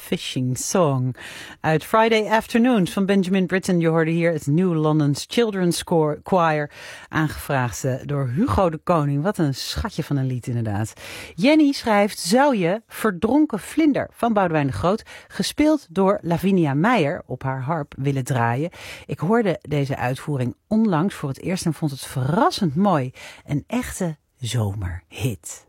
Fishing Song uit Friday Afternoons van Benjamin Britten. Je hoorde hier het New London's Children's Choir, aangevraagd door Hugo de Koning. Wat een schatje van een lied inderdaad. Jenny schrijft: zou je Verdronken Vlinder van Boudewijn de Groot, gespeeld door Lavinia Meijer, op haar harp willen draaien? Ik hoorde deze uitvoering onlangs voor het eerst en vond het verrassend mooi. Een echte zomerhit.